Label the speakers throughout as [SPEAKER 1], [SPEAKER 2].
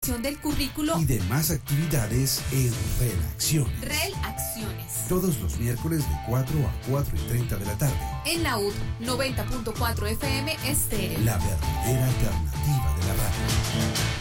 [SPEAKER 1] redacción del currículo
[SPEAKER 2] y demás actividades en Relacciones.
[SPEAKER 1] Relacciones.
[SPEAKER 2] Todos los miércoles de 4 a 4:30 de la tarde.
[SPEAKER 1] En la UD 90.4 FM Estéreo.
[SPEAKER 2] La verdadera alternativa de la radio.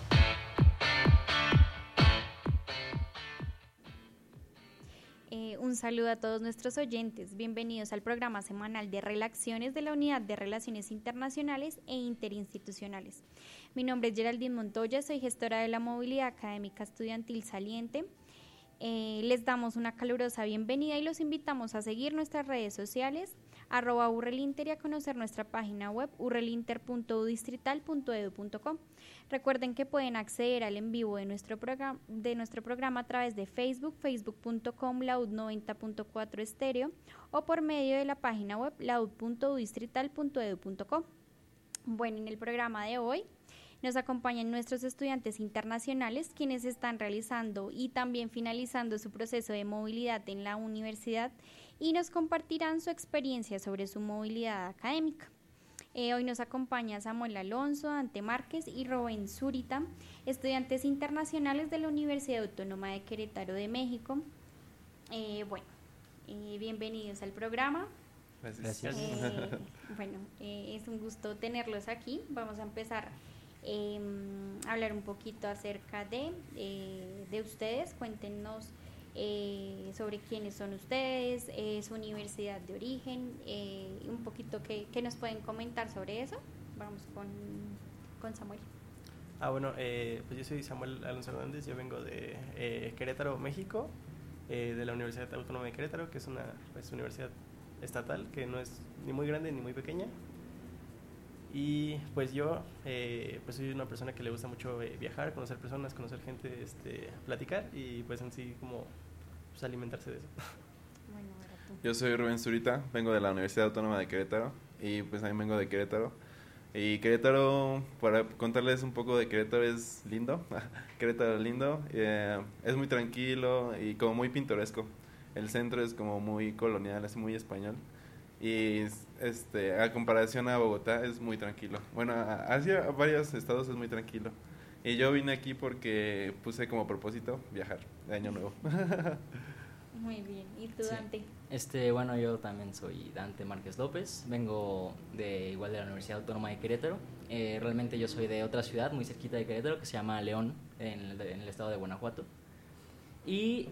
[SPEAKER 3] Un saludo a todos nuestros oyentes. Bienvenidos al programa semanal de Relacciones de la Unidad de Relaciones Internacionales e Interinstitucionales. Mi nombre es Geraldine Montoya, soy gestora de la movilidad académica estudiantil saliente. Les damos una calurosa bienvenida y los invitamos a seguir nuestras redes sociales, @urrelinter, y a conocer nuestra página web urrelinter.udistrital.edu.co. Recuerden que pueden acceder al en vivo de nuestro programa a través de Facebook, facebook.com laud90.4 estéreo, o por medio de la página web laud.udistrital.edu.co. Bueno, en el programa de hoy nos acompañan nuestros estudiantes internacionales, quienes están realizando y también finalizando su proceso de movilidad en la universidad, y nos compartirán su experiencia sobre su movilidad académica. Hoy nos acompaña Samuel Alonso, Dante Márquez y Rubén Zurita, estudiantes internacionales de la Universidad Autónoma de Querétaro de México. Bienvenidos al programa.
[SPEAKER 4] Gracias.
[SPEAKER 3] Es un gusto tenerlos aquí. Vamos a empezar a hablar un poquito acerca de ustedes. Cuéntenos sobre quiénes son ustedes, su universidad de origen, un poquito qué nos pueden comentar sobre eso. Vamos con Samuel.
[SPEAKER 4] Pues yo soy Samuel Alonso Hernández, yo vengo de Querétaro, México, de la Universidad Autónoma de Querétaro, que es una universidad estatal que no es ni muy grande ni muy pequeña. Y pues yo pues soy una persona que le gusta mucho viajar, conocer personas, conocer gente, platicar y pues en sí como pues alimentarse de eso.
[SPEAKER 3] Bueno, ahora tú.
[SPEAKER 5] Yo soy Rubén Zurita, vengo de la Universidad Autónoma de Querétaro y pues también vengo de Querétaro. Y Querétaro, para contarles un poco de Querétaro, es lindo. Querétaro es lindo, es muy tranquilo y como muy pintoresco. El centro es como muy colonial, es muy español. Y a comparación a Bogotá es muy tranquilo. Bueno, hacia varios estados es muy tranquilo. Y yo vine aquí porque puse como propósito viajar de Año Nuevo.
[SPEAKER 3] Muy bien. ¿Y tú, Dante?
[SPEAKER 6] Yo también soy Dante Márquez López, vengo de la Universidad Autónoma de Querétaro. Realmente yo soy de otra ciudad muy cerquita de Querétaro que se llama León, en el estado de Guanajuato. Y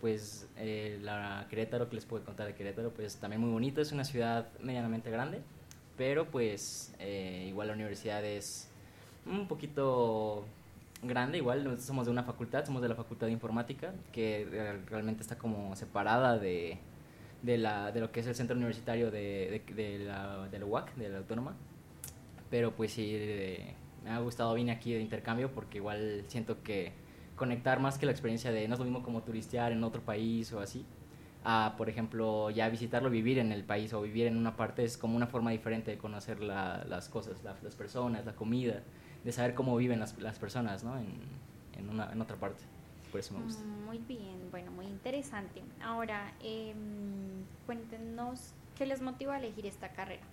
[SPEAKER 6] la Querétaro, que les puedo contar de Querétaro, pues también muy bonito, es una ciudad medianamente grande, pero pues igual la universidad es un poquito grande, igual somos de la Facultad de Informática, que realmente está como separada de lo que es el centro universitario de la UAC, de la Autónoma. Pero pues sí, me ha gustado, vine aquí de intercambio porque igual siento que conectar más que la experiencia de, no es lo mismo como turistear en otro país o así, a por ejemplo ya visitarlo, vivir en el país o vivir en una parte, es como una forma diferente de conocer las cosas, las personas, la comida, de saber cómo viven las personas, ¿no? en otra parte. Por eso me gusta.
[SPEAKER 3] Muy bien, muy interesante. Ahora, cuéntenos qué les motiva a elegir esta carrera.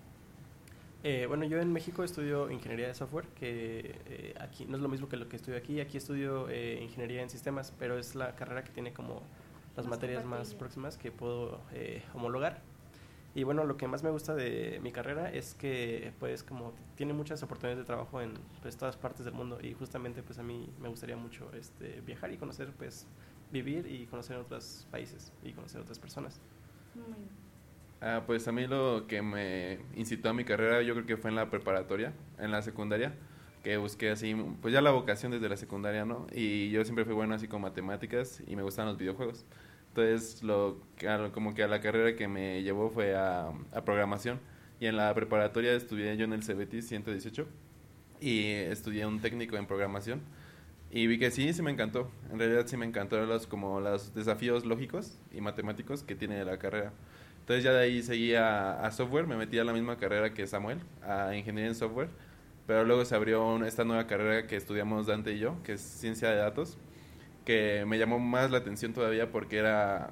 [SPEAKER 4] Yo en México estudio ingeniería de software, que aquí no es lo mismo que lo que estudio aquí. Aquí estudio ingeniería en sistemas, pero es la carrera que tiene como las materias más próximas que puedo homologar. Y lo que más me gusta de mi carrera es que pues como tiene muchas oportunidades de trabajo en pues todas partes del mundo, y justamente pues a mí me gustaría mucho viajar y conocer, pues vivir y conocer otros países y conocer otras personas.
[SPEAKER 3] Muy bien.
[SPEAKER 5] Pues a mí lo que me incitó a mi carrera, yo creo que fue en la preparatoria, en la secundaria, que busqué así, pues ya la vocación desde la secundaria, ¿no? Y yo siempre fui bueno así con matemáticas y me gustan los videojuegos. Entonces, como que a la carrera que me llevó fue a programación. Y en la preparatoria estudié yo en el CBT 118 y estudié un técnico en programación. Y vi que sí me encantó. En realidad sí me encantó los desafíos lógicos y matemáticos que tiene la carrera. Entonces ya de ahí seguí a software, me metí a la misma carrera que Samuel, a ingeniería en software. Pero luego se abrió esta nueva carrera que estudiamos Dante y yo, que es ciencia de datos, que me llamó más la atención todavía porque era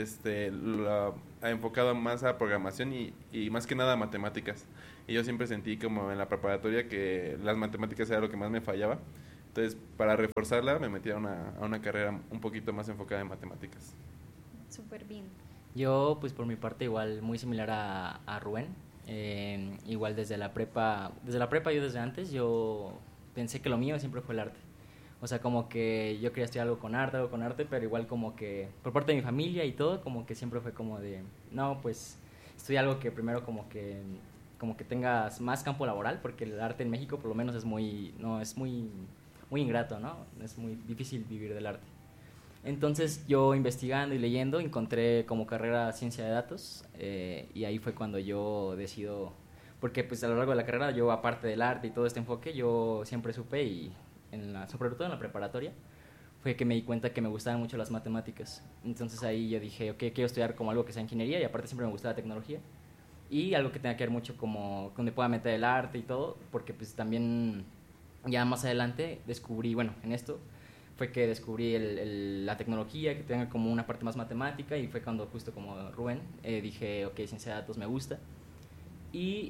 [SPEAKER 5] enfocado más a programación y más que nada a matemáticas. Y yo siempre sentí como en la preparatoria que las matemáticas era lo que más me fallaba. Entonces, para reforzarla, me metí a una carrera un poquito más enfocada en matemáticas.
[SPEAKER 3] Súper bien.
[SPEAKER 6] Yo, pues por mi parte, igual muy similar a Rubén. Igual desde la prepa, yo desde antes, yo pensé que lo mío siempre fue el arte. O sea, como que yo quería estudiar algo con arte, pero igual como que por parte de mi familia y todo, como que siempre fue como de, no, pues estudia algo que primero como que tengas más campo laboral, porque el arte en México por lo menos es muy ingrato, ¿no? Es muy difícil vivir del arte. Entonces yo investigando y leyendo encontré como carrera ciencia de datos, y ahí fue cuando yo decido, porque pues a lo largo de la carrera yo, aparte del arte y todo este enfoque, yo siempre supe, y sobre todo en la preparatoria, fue que me di cuenta que me gustaban mucho las matemáticas. Entonces ahí yo dije, ok, quiero estudiar como algo que sea ingeniería, y aparte siempre me gustaba la tecnología, y algo que tenga que ver mucho como donde pueda meter el arte y todo, porque pues también ya más adelante descubrí, bueno, en esto fue que descubrí la tecnología, que tenga como una parte más matemática, y fue cuando justo como Rubén dije, ok, ciencia de datos me gusta. Y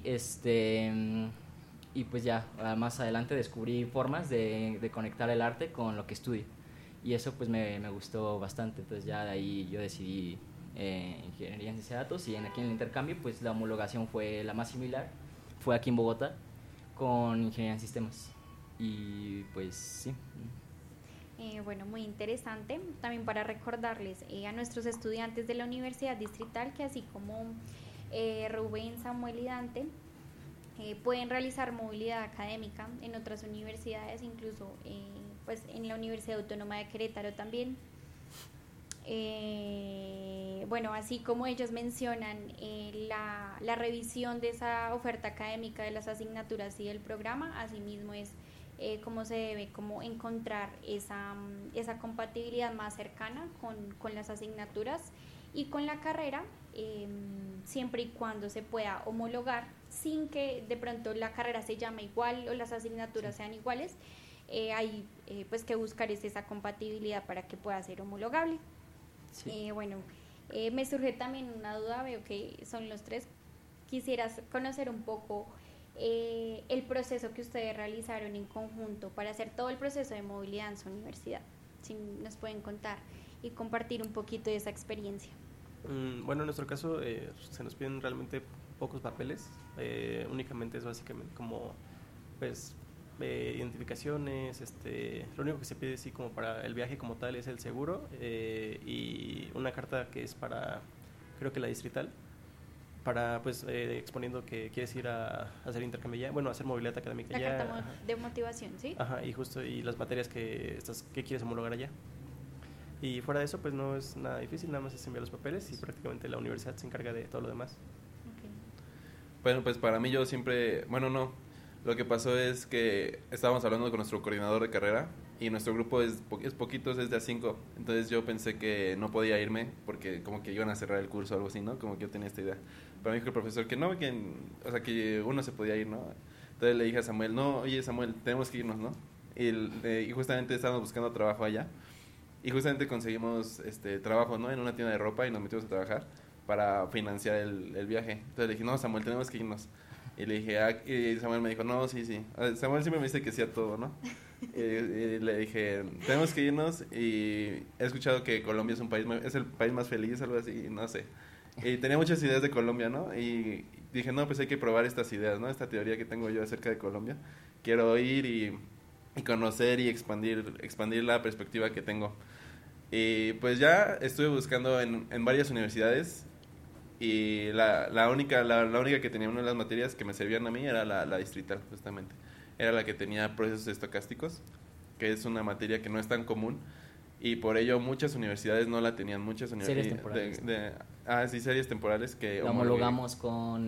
[SPEAKER 6] y pues ya más adelante descubrí formas de conectar el arte con lo que estudio, y eso pues me gustó bastante. Entonces ya de ahí yo decidí ingeniería en ciencia de datos, y aquí en el intercambio pues la homologación fue la más similar, fue aquí en Bogotá con ingeniería en sistemas, y pues sí.
[SPEAKER 3] Bueno, muy interesante. También para recordarles a nuestros estudiantes de la Universidad Distrital que así como Rubén, Samuel y Dante, pueden realizar movilidad académica en otras universidades, incluso pues en la Universidad Autónoma de Querétaro también. Bueno, así como ellos mencionan la revisión de esa oferta académica de las asignaturas y del programa, asimismo es cómo se debe como encontrar esa compatibilidad más cercana con las asignaturas y con la carrera, siempre y cuando se pueda homologar sin que de pronto la carrera se llame igual o las asignaturas sean iguales. Hay pues que buscar esa compatibilidad para que pueda ser homologable. Sí. Bueno, me surge también una duda, veo que son los tres. Quisieras conocer un poco el proceso que ustedes realizaron en conjunto para hacer todo el proceso de movilidad en su universidad. Si nos pueden contar y compartir un poquito de esa experiencia.
[SPEAKER 4] Bueno, en nuestro caso se nos piden realmente pocos papeles, únicamente es básicamente como pues identificaciones, lo único que se pide sí como para el viaje como tal es el seguro, y una carta que es para, creo que la distrital, para pues exponiendo que quieres ir a hacer intercambio ya, bueno, a hacer movilidad académica ya.
[SPEAKER 3] La carta de motivación, ¿sí?
[SPEAKER 4] Ajá, y justo, y las materias que quieres homologar allá. Y fuera de eso, pues no es nada difícil, nada más es enviar los papeles y prácticamente la universidad se encarga de todo lo demás.
[SPEAKER 3] Okay.
[SPEAKER 5] Bueno, pues para mí yo siempre, bueno, no, lo que pasó es que estábamos hablando con nuestro coordinador de carrera, y nuestro grupo es poquitos, es de A5, entonces yo pensé que no podía irme porque como que iban a cerrar el curso o algo así, ¿no? Como que yo tenía esta idea. Pero me dijo el profesor que no, o sea, que uno se podía ir, ¿no? Entonces le dije a Samuel, no, oye Samuel, tenemos que irnos, ¿no? Y justamente estábamos buscando trabajo allá, y justamente conseguimos trabajo, ¿no? En una tienda de ropa, y nos metimos a trabajar para financiar el viaje. Entonces le dije, no, Samuel, tenemos que irnos. Y le dije, y Samuel me dijo, no, sí. Samuel siempre me dice que sí a todo, ¿no? Y le dije, tenemos que irnos, y he escuchado que Colombia es el país más feliz, algo así, no sé. Y tenía muchas ideas de Colombia, ¿no? Y dije, no, pues hay que probar estas ideas, ¿no? Esta teoría que tengo yo acerca de Colombia. Quiero ir y conocer y expandir la perspectiva que tengo. Y pues ya estuve buscando en varias universidades, y la única que tenía una de las materias que me servían a mí era la distrital, justamente. Era la que tenía procesos estocásticos, que es una materia que no es tan común, y por ello muchas universidades no la tenían. Muchas universidades
[SPEAKER 6] series temporales.
[SPEAKER 5] Sí, series temporales que
[SPEAKER 6] la homologamos con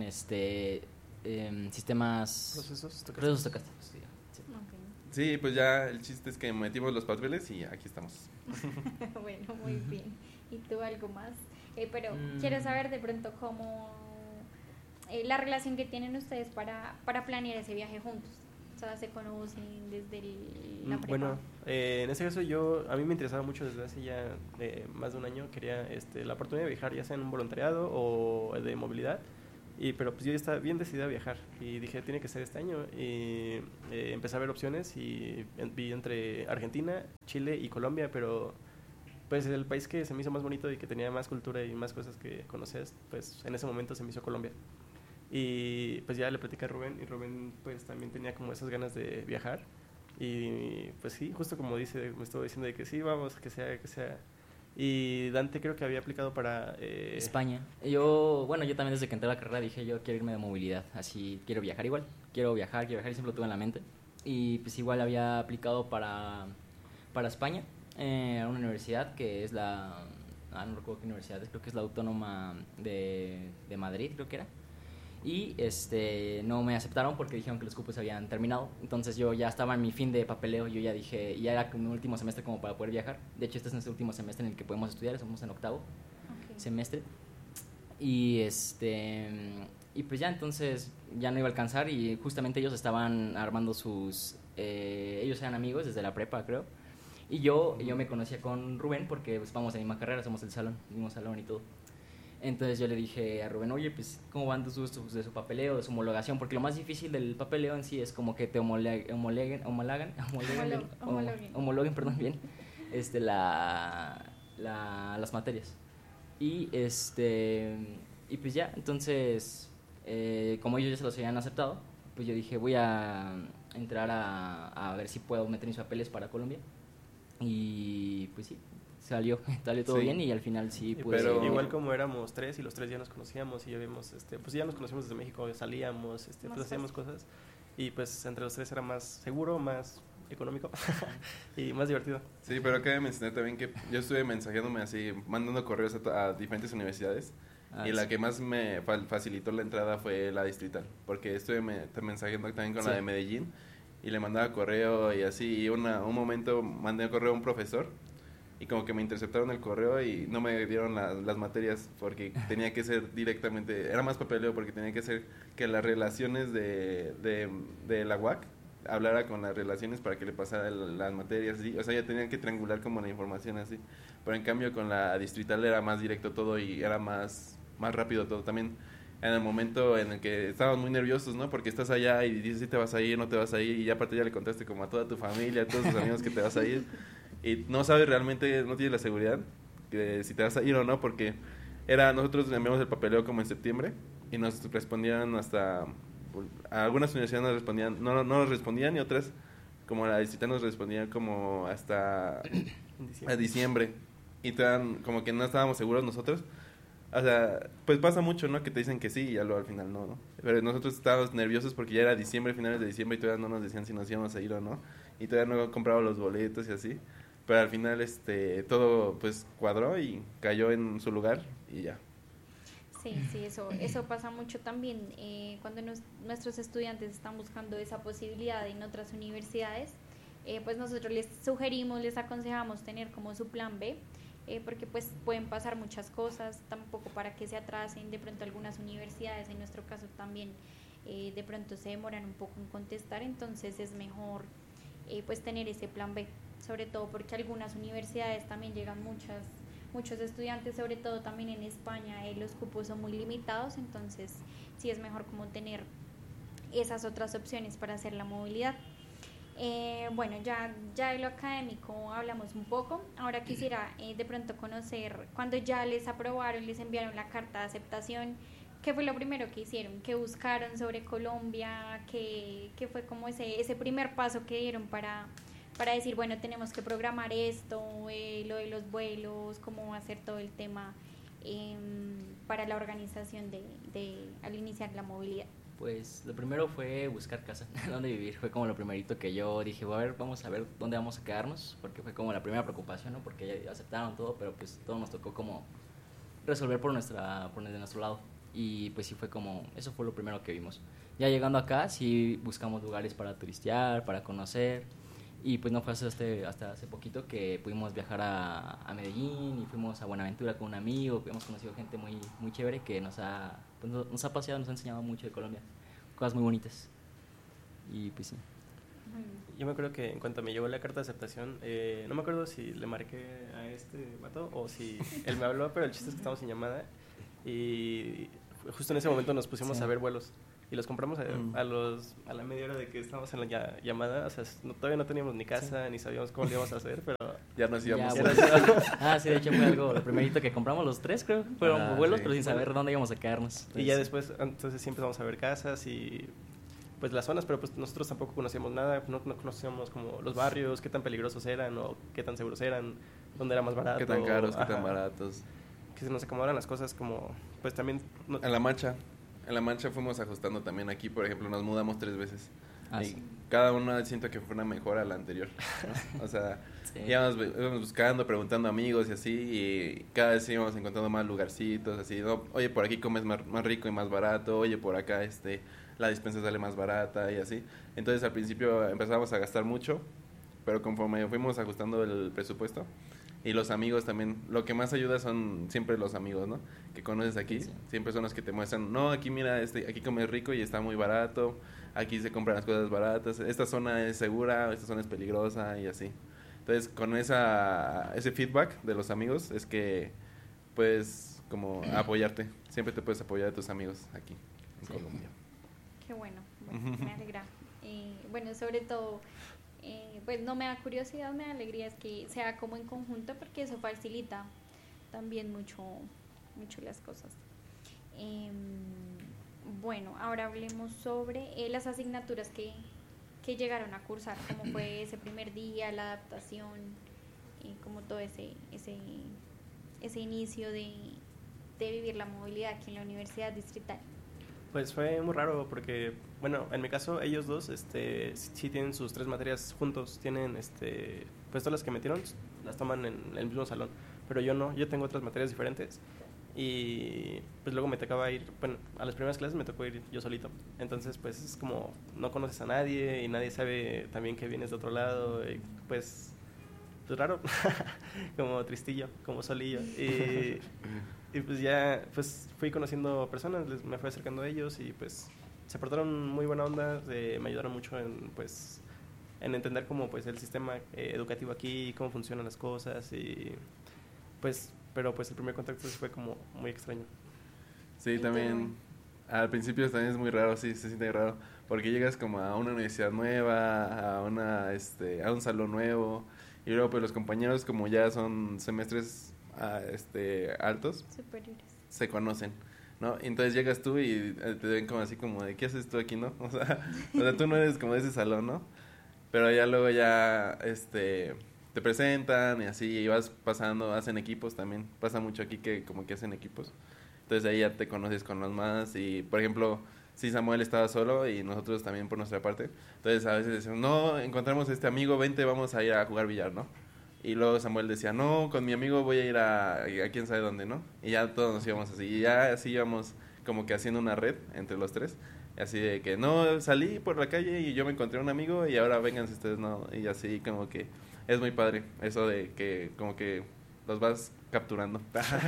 [SPEAKER 6] sistemas
[SPEAKER 4] procesos
[SPEAKER 6] estocásticos. Sí.
[SPEAKER 3] Okay.
[SPEAKER 5] Sí, pues ya el chiste es que metimos los papeles y aquí estamos.
[SPEAKER 3] Bueno, muy bien. ¿Y tú algo más? Pero quiero saber de pronto cómo la relación que tienen ustedes para planear ese viaje juntos. O sea, se conocen desde la prepa.
[SPEAKER 4] Bueno, en este caso a mí me interesaba mucho desde hace ya más de un año, quería la oportunidad de viajar ya sea en un voluntariado o de movilidad, Pero pues yo ya estaba bien decidida a viajar y dije, tiene que ser este año. Y empecé a ver opciones y vi entre Argentina, Chile y Colombia, pero pues el país que se me hizo más bonito y que tenía más cultura y más cosas que conocer, pues en ese momento se me hizo Colombia. Y pues ya le platicé a Rubén, y Rubén pues también tenía como esas ganas de viajar. Y pues sí, justo como dice, me estuvo diciendo de que sí, vamos, que sea, que sea. Y Dante creo que había aplicado para...
[SPEAKER 6] España. Yo también desde que entré a la carrera dije, yo quiero irme de movilidad, así quiero viajar igual, quiero viajar y siempre lo tuve en la mente. Y pues igual había aplicado para España, a una universidad que es no recuerdo qué universidad es, creo que es la Autónoma de Madrid, creo que era. Y no me aceptaron porque dijeron que los cupos habían terminado. Entonces yo ya estaba en mi fin de papeleo, yo ya dije, ya era mi último semestre como para poder viajar. De hecho este es nuestro último semestre en el que podemos estudiar, estamos en octavo semestre. Y y pues ya entonces ya no iba a alcanzar, y justamente ellos estaban armando ellos eran amigos desde la prepa, creo. Y yo me conocía con Rubén porque pues, vamos en la misma carrera, somos del mismo salón y todo. Entonces yo le dije a Rubén, oye, pues, ¿cómo van de su papeleo, de su homologación? Porque lo más difícil del papeleo en sí es como que te homologuen, perdón, bien, las materias. Y pues ya, entonces, como ellos ya se los habían aceptado, pues yo dije, voy a entrar a ver si puedo meter mis papeles para Colombia. Y pues sí, salió todo bien, y al final sí pude.
[SPEAKER 4] Pero igual como éramos 3 y los 3 ya nos conocíamos y ya vimos, pues ya nos conocíamos desde México, salíamos, pues hacíamos cosas, y pues entre los 3 era más seguro, más económico y más divertido.
[SPEAKER 5] Sí, pero acá mencioné también que yo estuve mensajeándome así, mandando correos a diferentes universidades, y la que más me facilitó la entrada fue la Distrital, porque estuve mensajeando también con la de Medellín, y le mandaba correo y así, y un momento mandé correo a un profesor, y como que me interceptaron el correo y no me dieron las materias porque tenía que ser directamente, era más papeleo porque tenía que ser que las relaciones de la UAC hablara con las relaciones para que le pasara las materias, ¿sí? O sea, ya tenían que triangular como la información así, pero en cambio con la Distrital era más directo todo y era más rápido todo. También en el momento en el que estábamos muy nerviosos, ¿no? Porque estás allá y dices si te vas a ir, no te vas a ir, y ya aparte ya le contaste como a toda tu familia, a todos tus amigos que te vas a ir, y no sabes realmente, no tienes la seguridad de si te vas a ir o no, porque nosotros enviamos el papeleo como en septiembre y nos respondían algunas universidades nos respondían, no nos respondían, y otras como la Distrital nos respondían como hasta diciembre, y como que no estábamos seguros nosotros. O sea, pues pasa mucho, ¿no? Que te dicen que sí y al final no. Pero nosotros estábamos nerviosos porque ya era diciembre, finales de diciembre, y todavía no nos decían si nos íbamos a ir o no, y todavía no compraba los boletos y así. Pero al final todo pues cuadró y cayó en su lugar y ya.
[SPEAKER 3] Sí, eso pasa mucho también cuando nuestros estudiantes están buscando esa posibilidad en otras universidades. Pues nosotros les sugerimos, les aconsejamos tener como su plan B, porque pues pueden pasar muchas cosas, tampoco para que se atrasen. De pronto algunas universidades, en nuestro caso también, de pronto se demoran un poco en contestar, entonces es mejor pues tener ese plan B, sobre todo porque algunas universidades también llegan muchos estudiantes, sobre todo también en España, los cupos son muy limitados, entonces sí es mejor como tener esas otras opciones para hacer la movilidad. Bueno, ya de lo académico hablamos un poco. Ahora quisiera de pronto conocer, cuando ya les aprobaron, les enviaron la carta de aceptación, ¿qué fue lo primero que hicieron? ¿Qué buscaron sobre Colombia? ¿Qué fue como ese primer paso que dieron para decir, bueno, tenemos que programar esto, lo de los vuelos, cómo va a ser todo el tema para la organización al iniciar la movilidad?
[SPEAKER 6] Pues lo primero fue buscar casa, dónde vivir. Fue como lo primerito que yo dije, vamos a ver dónde vamos a quedarnos, porque fue como la primera preocupación, ¿no? Porque ya aceptaron todo, pero pues todo nos tocó como resolver por de nuestro lado. Y pues sí fue como, eso fue lo primero que vimos. Ya llegando acá, sí buscamos lugares para turistear, para conocer. Y pues no fue hasta hace poquito que pudimos viajar a Medellín, y fuimos a Buenaventura con un amigo. Hemos conocido gente muy, muy chévere que nos ha paseado, nos ha enseñado mucho de Colombia, cosas muy bonitas. Y pues sí.
[SPEAKER 4] Yo me acuerdo que en cuanto me llegó la carta de aceptación, no me acuerdo si le marqué a este vato o si él me habló, pero el chiste es que estamos en llamada, y justo en ese momento nos pusimos a ver vuelos y los compramos a la media hora de que estábamos en la llamada. O sea, todavía no teníamos ni casa, ni sabíamos cómo lo íbamos a hacer, pero
[SPEAKER 5] ya nos íbamos.
[SPEAKER 6] Sí, de hecho fue algo, lo primerito que compramos los tres, creo, fueron vuelos, pero sin saber dónde íbamos a quedarnos.
[SPEAKER 4] Entonces, y ya después, entonces sí empezamos a ver casas y pues las zonas, pero pues nosotros tampoco conocíamos nada, no conocíamos como los barrios, qué tan peligrosos eran o qué tan seguros eran, dónde era más barato.
[SPEAKER 5] Qué tan caros, qué tan baratos.
[SPEAKER 4] Que se nos acomodaran las cosas como, pues también...
[SPEAKER 5] En La Mancha fuimos ajustando también aquí, por ejemplo, nos mudamos 3 veces. Y
[SPEAKER 6] sí.
[SPEAKER 5] cada una siento que fue una mejora a la anterior, ¿no? O sea, íbamos buscando, preguntando a amigos y así, y cada vez íbamos encontrando más lugarcitos, así, ¿no? Oye, por aquí comes más rico y más barato, oye, por acá la despensa sale más barata y así. Entonces al principio empezamos a gastar mucho, pero conforme fuimos ajustando el presupuesto y los amigos también, lo que más ayuda son siempre los amigos, ¿no? Que conoces aquí, siempre son los que te muestran, no, aquí mira, aquí comes rico y está muy barato, aquí se compran las cosas baratas, esta zona es segura, esta zona es peligrosa y así. Entonces con ese feedback de los amigos es que puedes como apoyarte, siempre te puedes apoyar de tus amigos aquí en Colombia.
[SPEAKER 3] Qué bueno, me alegra. Bueno, sobre todo, pues no me da curiosidad, me da alegría, es que sea como en conjunto, porque eso facilita también mucho las cosas. Bueno, ahora hablemos sobre las asignaturas que llegaron a cursar, cómo fue ese primer día, la adaptación, como todo ese inicio de vivir la movilidad aquí en la Universidad Distrital.
[SPEAKER 4] Pues fue muy raro porque, bueno, en mi caso ellos dos sí tienen sus 3 materias juntos, tienen pues todas las que metieron las toman en el mismo salón, pero yo no, yo tengo otras materias diferentes y pues luego me tocaba ir, bueno, a las primeras clases me tocó ir yo solito, entonces pues es como no conoces a nadie y nadie sabe también que vienes de otro lado y pues raro, como tristillo, como solillo y pues ya pues fui conociendo personas, me fui acercando a ellos y pues se portaron muy buena onda, me ayudaron mucho en entender cómo pues el sistema educativo aquí, cómo funcionan las cosas y pues pero pues el primer contacto fue como muy extraño.
[SPEAKER 5] Sí, también al principio también es muy raro, sí, se siente raro, porque llegas como a una universidad nueva, a un salón nuevo y luego pues los compañeros como ya son semestres altos,
[SPEAKER 3] superiores,
[SPEAKER 5] se conocen, ¿no? Entonces llegas tú y te ven como así como de ¿qué haces tú aquí, no? O sea tú no eres como de ese salón, ¿no? Pero ya luego ya te presentan y así y vas pasando, hacen equipos también, pasa mucho aquí que como que hacen equipos. Entonces ahí ya te conoces con los más y por ejemplo, si Samuel estaba solo y nosotros también por nuestra parte, entonces a veces decimos, no, encontramos este amigo, vente, vamos a ir a jugar billar, ¿no? Y luego Samuel decía, no, con mi amigo voy a ir a quién sabe dónde, ¿no? Y ya todos nos íbamos así, y ya así íbamos como que haciendo una red entre los 3, así de que, no, salí por la calle y yo me encontré un amigo y ahora vénganse ustedes, ¿no? Y así como que es muy padre eso de que como que los vas capturando.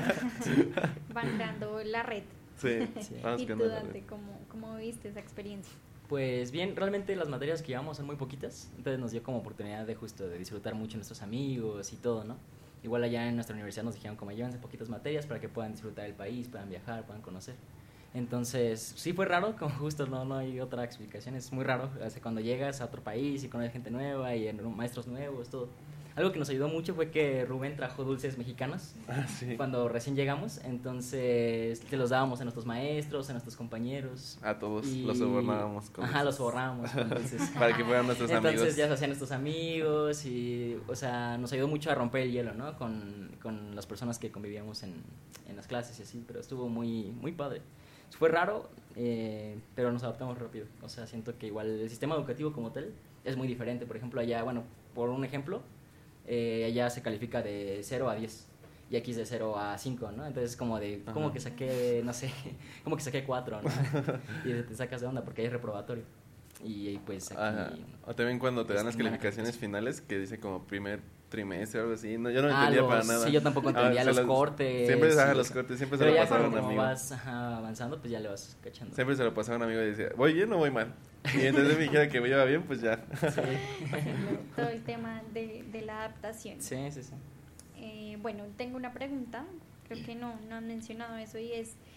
[SPEAKER 3] Van creando la red.
[SPEAKER 5] Sí,
[SPEAKER 3] ¿Y tú, Dante, cómo viste esa experiencia?
[SPEAKER 6] Pues bien, realmente las materias que llevamos son muy poquitas, entonces nos dio como oportunidad de justo de disfrutar mucho nuestros amigos y todo, ¿no? Igual allá en nuestra universidad nos dijeron como llévense poquitas materias para que puedan disfrutar el país, puedan viajar, puedan conocer. Entonces, sí fue raro, como justo no hay otra explicación, es muy raro, o sea, cuando llegas a otro país y conoces gente nueva y maestros nuevos, todo. Algo que nos ayudó mucho fue que Rubén trajo dulces mexicanos cuando recién llegamos, entonces te los dábamos a nuestros maestros, a nuestros compañeros.
[SPEAKER 5] A todos los sobornábamos.
[SPEAKER 6] Los sobornábamos. Entonces,
[SPEAKER 5] para que fueran nuestros amigos.
[SPEAKER 6] Entonces ya se hacían nuestros amigos y, o sea, nos ayudó mucho a romper el hielo, ¿no? Con las personas que convivíamos en las clases y así, pero estuvo muy, muy padre. Fue raro, pero nos adaptamos rápido. O sea, siento que igual el sistema educativo como tal es muy diferente. Por ejemplo, allá, bueno, por un ejemplo, allá se califica de 0 a 10 y aquí es de 0 a 5, ¿no? Entonces como de, como que saqué, no sé, como que saqué 4, ¿no? Y te sacas de onda porque hay reprobatorio. Y pues aquí...
[SPEAKER 5] O también cuando te dan las calificaciones finales que dice como primer trimestre o algo así, no, yo no
[SPEAKER 6] Ah,
[SPEAKER 5] entendía para nada.
[SPEAKER 6] Sí, yo tampoco entendía los cortes.
[SPEAKER 5] Siempre
[SPEAKER 6] sí,
[SPEAKER 5] los cortes, siempre se
[SPEAKER 6] pero
[SPEAKER 5] lo
[SPEAKER 6] ya
[SPEAKER 5] pasaba a un
[SPEAKER 6] como
[SPEAKER 5] amigo.
[SPEAKER 6] vas avanzando, pues ya le vas cachando.
[SPEAKER 5] Siempre se lo pasaba a un amigo y decía, ¿voy bien o voy mal? Y entonces me dijera que me iba bien, pues ya.
[SPEAKER 6] Sí.
[SPEAKER 3] Todo el tema de la adaptación.
[SPEAKER 6] Sí.
[SPEAKER 3] Bueno, tengo una pregunta, creo que no han mencionado eso, y es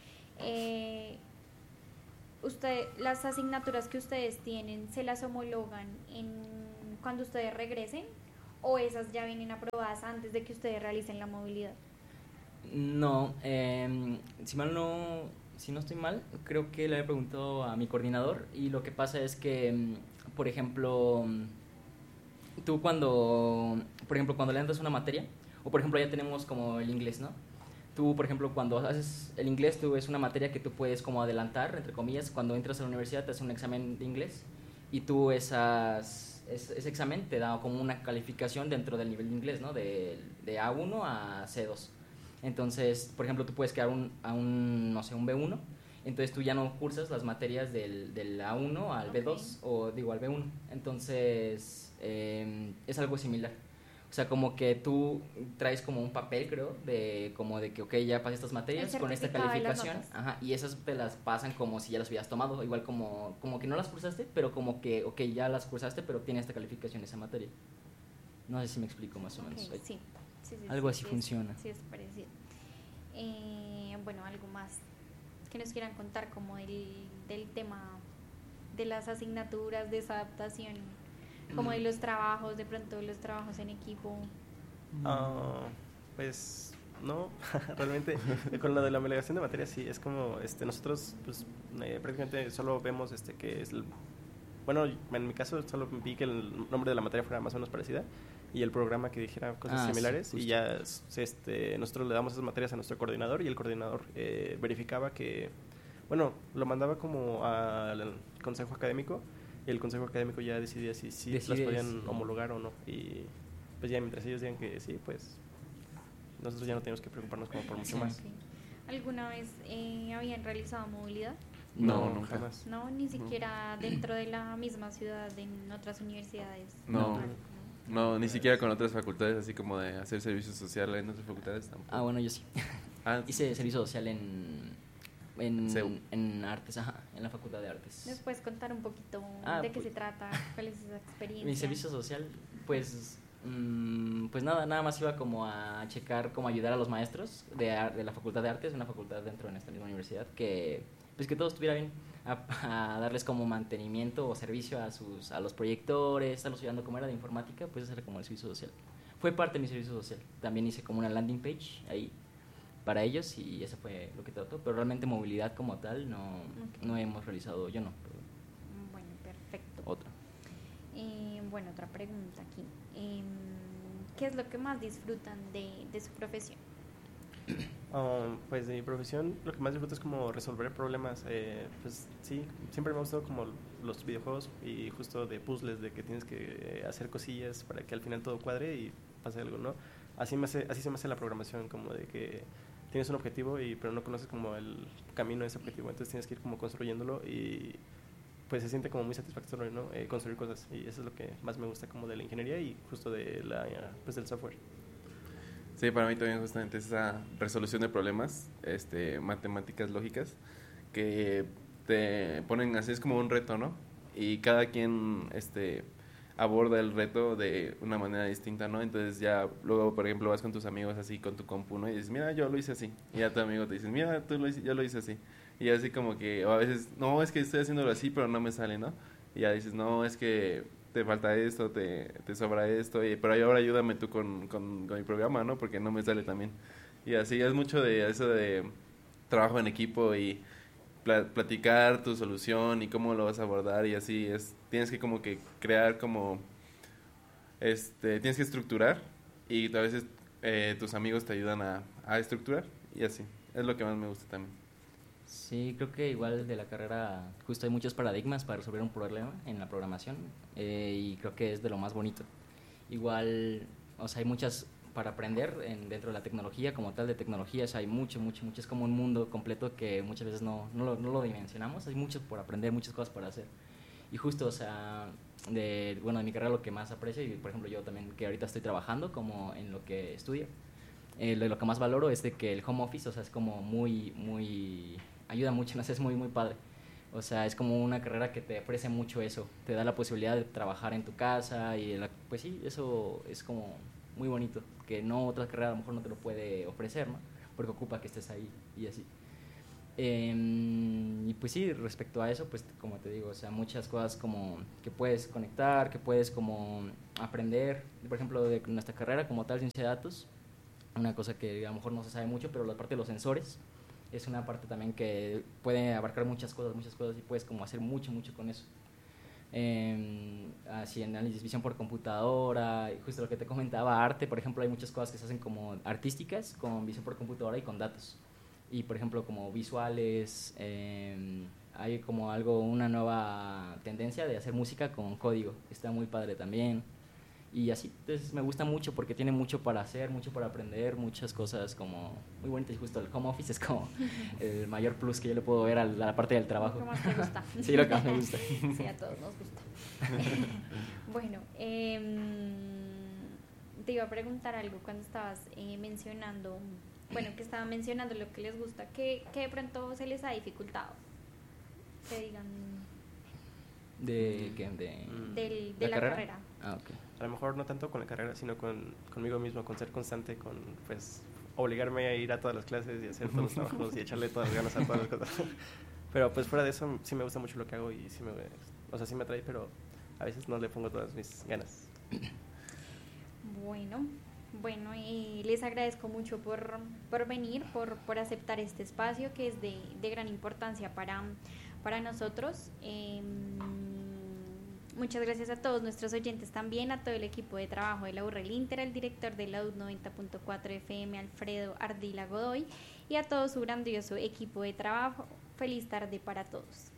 [SPEAKER 3] las asignaturas que ustedes tienen, ¿se las homologan cuando ustedes regresen o esas ya vienen aprobadas antes de que ustedes realicen la movilidad?
[SPEAKER 6] No, si no estoy mal, creo que le he preguntado a mi coordinador y lo que pasa es que, por ejemplo, tú cuando le entras una materia, o por ejemplo ya tenemos como el inglés, ¿no? Tú, por ejemplo, cuando haces el inglés, tú es una materia que tú puedes como adelantar, entre comillas, cuando entras a la universidad te haces un examen de inglés y tú ese examen te da como una calificación dentro del nivel de inglés, ¿no? De A1 a C2. Entonces, por ejemplo, tú puedes quedar no sé, un B1, entonces tú ya no cursas las materias del A1 al B2 o digo al B1. Entonces, es algo similar. O sea, como que tú traes como un papel, creo, de que, ok, ya pasé estas materias con esta calificación, ajá, y esas te las pasan como si ya las hubieras tomado, igual como que no las cursaste, pero como que, ok, ya las cursaste, pero tiene esta calificación esa materia. No sé si me explico más o menos.
[SPEAKER 3] Sí,
[SPEAKER 6] algo así funciona.
[SPEAKER 3] Sí, es parecido. Bueno, algo más que nos quieran contar como del tema de las asignaturas, de esa adaptación, como de los trabajos, de pronto los trabajos en equipo.
[SPEAKER 4] Pues no, realmente con lo de la homologación de materias sí, es como nosotros pues prácticamente solo vemos que es bueno, en mi caso solo vi que el nombre de la materia fuera más o menos parecida y el programa que dijera cosas similares, sí, y ya nosotros le damos esas materias a nuestro coordinador y el coordinador verificaba que, bueno, lo mandaba como al consejo académico y el consejo académico ya decidía si las podían homologar o no, y pues ya mientras ellos digan que sí, pues nosotros ya no tenemos que preocuparnos como por mucho más.
[SPEAKER 3] Okay. ¿Alguna vez habían realizado movilidad?
[SPEAKER 5] No, nunca
[SPEAKER 4] más.
[SPEAKER 3] No, ni siquiera dentro de la misma ciudad, en otras universidades.
[SPEAKER 5] No, ni siquiera con otras facultades, así como de hacer servicio social en otras facultades tampoco.
[SPEAKER 6] Bueno, yo sí. Hice servicio social en artes, en la Facultad de Artes.
[SPEAKER 3] ¿Nos puedes contar un poquito de qué se trata? ¿Cuál es esa experiencia?
[SPEAKER 6] Mi servicio social, pues nada más iba como a checar, como ayudar a los maestros de la Facultad de Artes, una facultad dentro de esta misma universidad, que todo estuviera bien, a darles como mantenimiento o servicio a los proyectores, estarlos ayudando como era de informática, pues ese era como el servicio social. Fue parte de mi servicio social. También hice como una landing page ahí para ellos y eso fue lo que trató, pero realmente movilidad como tal no hemos realizado, yo no. Pero
[SPEAKER 3] bueno, perfecto.
[SPEAKER 6] Otra.
[SPEAKER 3] Bueno, otra pregunta aquí. ¿Qué es lo que más disfrutan de su profesión?
[SPEAKER 4] Pues de mi profesión lo que más disfruto es como resolver problemas. Pues sí, siempre me ha gustado como los videojuegos y justo de puzzles, de que tienes que hacer cosillas para que al final todo cuadre y pase algo, ¿no? Así se me hace la programación, como de que tienes un objetivo pero no conoces como el camino de ese objetivo, entonces tienes que ir como construyéndolo y pues se siente como muy satisfactorio, ¿no? Construir cosas, y eso es lo que más me gusta como de la ingeniería y justo de del software.
[SPEAKER 5] Sí, para mí también justamente esa resolución de problemas, matemáticas lógicas, que te ponen así, es como un reto, ¿no? Y cada quien aborda el reto de una manera distinta, ¿no? Entonces ya luego, por ejemplo, vas con tus amigos así con tu compu, ¿no? Y dices, mira, yo lo hice así. Y ya tu amigo te dice, mira, yo lo hice así. Y así como que, o a veces, no, es que estoy haciéndolo así, pero no me sale, ¿no? Y ya dices, no, es que te falta esto, te sobra esto, pero ahora ayúdame tú con mi programa, ¿no? Porque no me sale también. Y así es mucho de eso de trabajo en equipo y platicar tu solución y cómo lo vas a abordar, y así tienes que como que crear como tienes que estructurar, y a veces tus amigos te ayudan a estructurar, y así es lo que más me gusta también.
[SPEAKER 6] Sí, creo que igual de la carrera justo hay muchos paradigmas para resolver un problema en la programación, y creo que es de lo más bonito. Igual, o sea, hay muchas para aprender dentro de la tecnología, como tal de tecnologías, hay mucho, es como un mundo completo que muchas veces no lo dimensionamos, hay mucho por aprender, muchas cosas por hacer. Y justo, o sea, de mi carrera lo que más aprecio, y por ejemplo yo también que ahorita estoy trabajando como en lo que estudio, lo que más valoro es de que el home office, o sea, es como muy ayuda mucho, no sé, es muy padre. O sea, es como una carrera que te ofrece mucho eso, te da la posibilidad de trabajar en tu casa y pues sí, eso es como muy bonito, que no otra carrera a lo mejor no te lo puede ofrecer, ¿no? Porque ocupa que estés ahí y así. Y pues sí, respecto a eso, pues como te digo, o sea, muchas cosas como que puedes conectar, que puedes como aprender, por ejemplo, de nuestra carrera como tal, ciencia de datos, una cosa que a lo mejor no se sabe mucho, pero la parte de los sensores es una parte también que puede abarcar muchas cosas y puedes como hacer mucho con eso. Así análisis, visión por computadora, y justo lo que te comentaba, arte, por ejemplo, hay muchas cosas que se hacen como artísticas con visión por computadora y con datos. Y por ejemplo como visuales, hay como una nueva tendencia de hacer música con código, está muy padre también. Y así, entonces me gusta mucho porque tiene mucho para hacer, mucho para aprender, muchas cosas como muy bonitas. Y justo el home office es como el mayor plus que yo le puedo ver a la parte del trabajo.
[SPEAKER 3] Lo que más te gusta.
[SPEAKER 6] Sí, lo que más me gusta.
[SPEAKER 3] Sí, a todos nos gusta. Bueno, te iba a preguntar algo cuando estabas mencionando, que estaban mencionando lo que les gusta, que de pronto se les ha dificultado, que digan
[SPEAKER 6] ¿De qué?
[SPEAKER 3] de la carrera.
[SPEAKER 6] Ah, ok.
[SPEAKER 4] A lo mejor no tanto con la carrera, sino conmigo mismo, con ser constante, con pues obligarme a ir a todas las clases y hacer todos los trabajos y echarle todas las ganas a todas las cosas. Pero pues fuera de eso sí me gusta mucho lo que hago y sí me atrae, pero a veces no le pongo todas mis ganas.
[SPEAKER 3] Bueno, les agradezco mucho por venir, por aceptar este espacio que es de gran importancia para nosotros. Muchas gracias a todos nuestros oyentes también, a todo el equipo de trabajo de la URL Inter, al director de la UD 90.4 FM, Alfredo Ardila Godoy, y a todo su grandioso equipo de trabajo. Feliz tarde para todos.